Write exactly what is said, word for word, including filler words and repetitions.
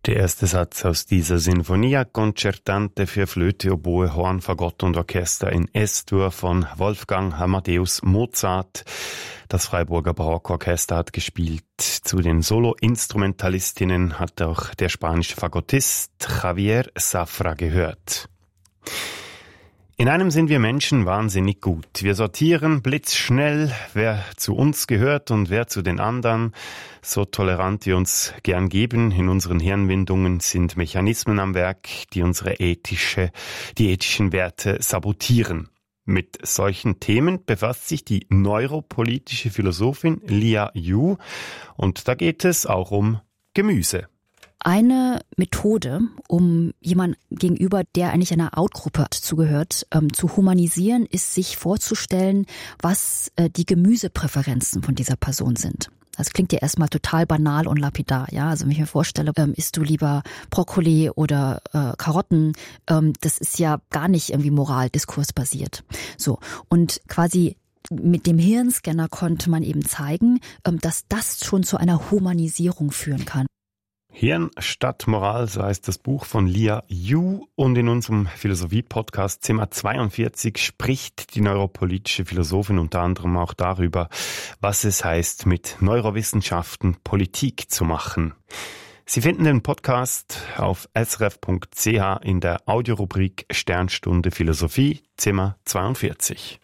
Der erste Satz aus dieser Sinfonia Concertante für Flöte, Oboe, Horn, Fagott und Orchester in S-Dur von Wolfgang Amadeus Mozart. Das Freiburger Barockorchester hat gespielt. Zu den Solo-Instrumentalistinnen hat auch der spanische Fagottist Javier Zafra gehört. In einem sind wir Menschen wahnsinnig gut. Wir sortieren blitzschnell, wer zu uns gehört und wer zu den anderen. So tolerant wir uns gern geben, in unseren Hirnwindungen sind Mechanismen am Werk, die unsere ethische, die ethischen Werte sabotieren. Mit solchen Themen befasst sich die neuropolitische Philosophin Lia Yu. Und da geht es auch um Gemüse. Eine Methode, um jemand gegenüber, der eigentlich einer Out-Gruppe zugehört, ähm, zu humanisieren, ist, sich vorzustellen, was äh, die Gemüsepräferenzen von dieser Person sind. Das klingt ja erstmal total banal und lapidar, ja. Also wenn ich mir vorstelle, ähm, isst du lieber Brokkoli oder äh, Karotten, ähm, das ist ja gar nicht irgendwie moraldiskursbasiert. So, und quasi mit dem Hirnscanner konnte man eben zeigen, ähm, dass das schon zu einer Humanisierung führen kann. Hirn statt Moral, so heißt das Buch von Lia Yu. Und in unserem Philosophie-Podcast Zimmer zweiundvierzig spricht die neuropolitische Philosophin unter anderem auch darüber, was es heißt, mit Neurowissenschaften Politik zu machen. Sie finden den Podcast auf s r f punkt c h in der Audiorubrik Sternstunde Philosophie, Zimmer zweiundvierzig.